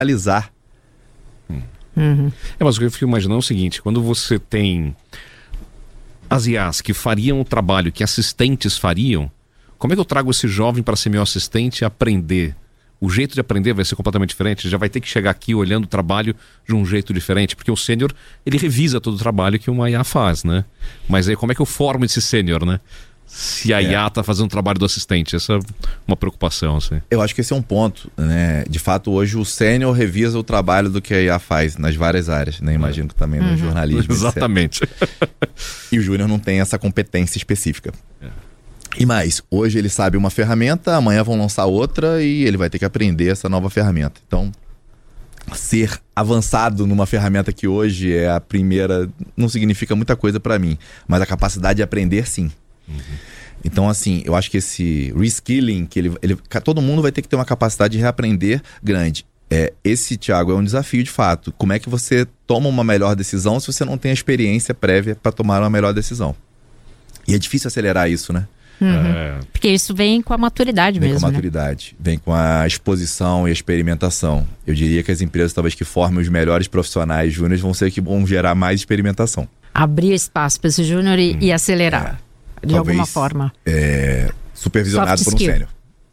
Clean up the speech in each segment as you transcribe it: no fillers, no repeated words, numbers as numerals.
analisar. Mas o que eu fico imaginando é o seguinte: quando você tem as IAs que fariam o trabalho que assistentes fariam, como é que eu trago esse jovem para ser meu assistente e aprender? O jeito de aprender vai ser completamente diferente. Ele já vai ter que chegar aqui olhando o trabalho de um jeito diferente, porque o sênior, ele revisa todo o trabalho que uma IA faz, né? Mas aí como é que eu formo esse sênior, né? Se a IA está fazendo o trabalho do assistente. Essa é uma preocupação, assim. Eu acho que esse é um ponto, né? De fato, hoje o sênior revisa o trabalho do que a IA faz nas várias áreas, né? Imagino que também no jornalismo. Exatamente. E o júnior não tem essa competência específica. E mais, hoje ele sabe uma ferramenta, amanhã vão lançar outra e ele vai ter que aprender essa nova ferramenta. Então, ser avançado numa ferramenta que hoje é a primeira não significa muita coisa para mim, mas a capacidade de aprender, sim. Então, assim, eu acho que esse reskilling, que todo mundo vai ter que ter uma capacidade de reaprender grande. Esse, Thiago, é um desafio de fato. Como é que você toma uma melhor decisão se você não tem a experiência prévia para tomar uma melhor decisão? E é difícil acelerar isso, né? Porque isso vem com a maturidade mesmo, Vem com a maturidade, vem com a exposição e a experimentação. Eu diria que as empresas talvez que formem os melhores profissionais júniores vão ser que vão gerar mais experimentação. Abrir espaço para esse júnior e acelerar, de talvez, alguma forma. Supervisionado por um sênior.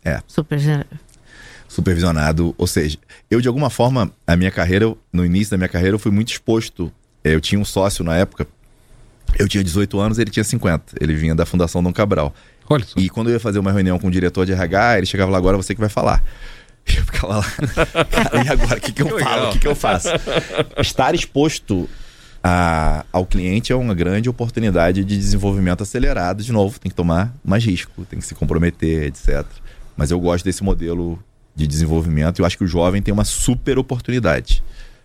Supervisionado, ou seja, eu de alguma forma, no início da minha carreira, eu fui muito exposto. Eu tinha um sócio na época, eu tinha 18 anos, ele tinha 50. Ele vinha da Fundação Dom Cabral. Olha só. E quando eu ia fazer uma reunião com o diretor de RH, ele chegava lá, agora você que vai falar. Eu ficava lá, cara, e agora o que eu falo? O que eu faço? Estar exposto ao cliente é uma grande oportunidade de desenvolvimento acelerado. De novo, tem que tomar mais risco, tem que se comprometer, etc. Mas eu gosto desse modelo de desenvolvimento e eu acho que o jovem tem uma super oportunidade.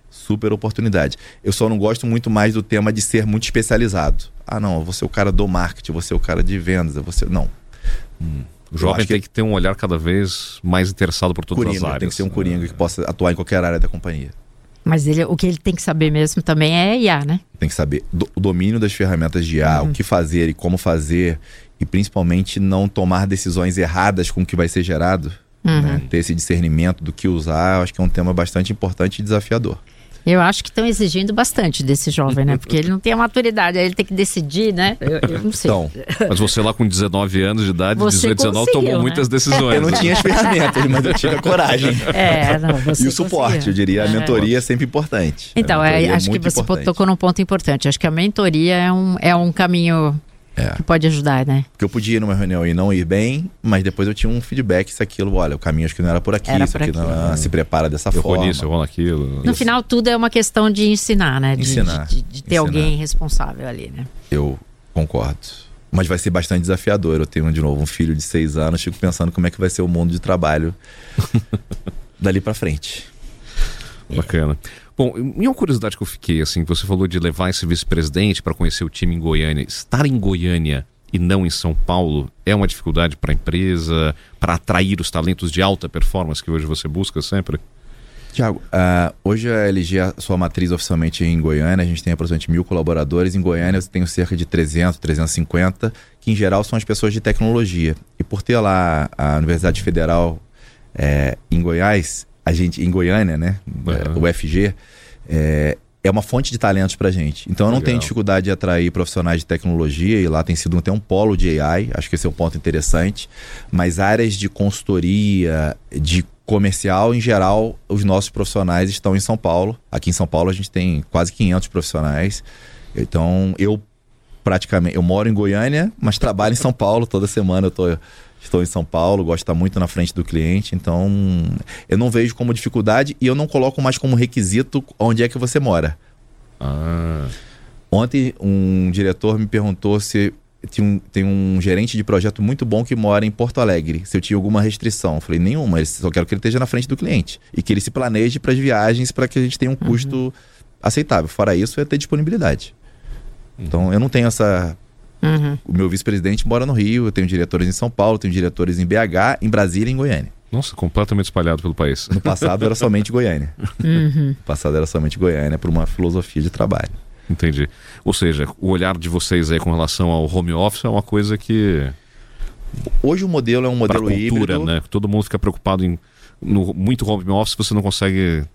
Eu só não gosto muito mais do tema de ser muito especializado. Não, eu vou ser o cara do marketing, eu vou ser o cara de vendas, não. O jovem tem que ter um olhar cada vez mais interessado por todas as áreas. Tem que ser um coringa que possa atuar em qualquer área da companhia. Mas o que ele tem que saber mesmo também é IA, né? Tem que saber o domínio das ferramentas de IA, o que fazer e como fazer, e principalmente não tomar decisões erradas com o que vai ser gerado. Né? Ter esse discernimento do que usar, eu acho que é um tema bastante importante e desafiador. Eu acho que estão exigindo bastante desse jovem, né? Porque ele não tem a maturidade, aí ele tem que decidir, né? Eu não sei. Então, mas você lá com 19 anos de idade, você 18, 19, tomou muitas decisões. Eu não tinha as ferramentas, mas eu tive a coragem. Você e o suporte, eu diria, a mentoria é sempre importante. Então, acho que você tocou num ponto importante. Acho que a mentoria é um caminho que pode ajudar, né? Porque eu podia ir numa reunião e não ir bem, mas depois eu tinha um feedback se aquilo, olha, o caminho acho que não era por aqui, isso aqui não se prepara dessa forma. Eu vou nisso, eu vou naquilo. No final, tudo é uma questão de ensinar, né? De ter alguém responsável ali, né? Eu concordo. Mas vai ser bastante desafiador. Eu tenho, de novo, um filho de 6 anos, fico pensando como é que vai ser o mundo de trabalho dali pra frente. Bacana. Bom, e uma curiosidade que eu fiquei, assim, você falou de levar esse vice-presidente para conhecer o time em Goiânia. Estar em Goiânia e não em São Paulo é uma dificuldade para a empresa, para atrair os talentos de alta performance que hoje você busca sempre? Tiago, hoje a LG, a sua matriz oficialmente em Goiânia, a gente tem aproximadamente 1.000 colaboradores. Em Goiânia eu tenho cerca de 300, 350, que em geral são as pessoas de tecnologia. E por ter lá a Universidade Federal em Goiás, em Goiânia, né? O UFG, é uma fonte de talentos pra gente. Então eu não tenho dificuldade de atrair profissionais de tecnologia, e lá tem sido até um polo de AI, acho que esse é um ponto interessante. Mas áreas de consultoria, de comercial, em geral, os nossos profissionais estão em São Paulo. Aqui em São Paulo a gente tem quase 500 profissionais. Então eu moro em Goiânia, mas trabalho em São Paulo. Toda semana estou em São Paulo, gosto de estar muito na frente do cliente, então eu não vejo como dificuldade e eu não coloco mais como requisito onde é que você mora. Ontem um diretor me perguntou se tem um gerente de projeto muito bom que mora em Porto Alegre, se eu tinha alguma restrição. Eu falei, nenhuma, eu só quero que ele esteja na frente do cliente e que ele se planeje para as viagens para que a gente tenha um custo aceitável. Fora isso, é ter disponibilidade. Então eu não tenho essa... O meu vice-presidente mora no Rio, eu tenho diretores em São Paulo, tenho diretores em BH, em Brasília e em Goiânia. Nossa, completamente espalhado pelo país. No passado era somente Goiânia. No passado era somente Goiânia, por uma filosofia de trabalho. Entendi. Ou seja, o olhar de vocês aí com relação ao home office é uma coisa que... Hoje o modelo é um modelo cultura, híbrido. Né? Todo mundo fica preocupado no muito home office, você não consegue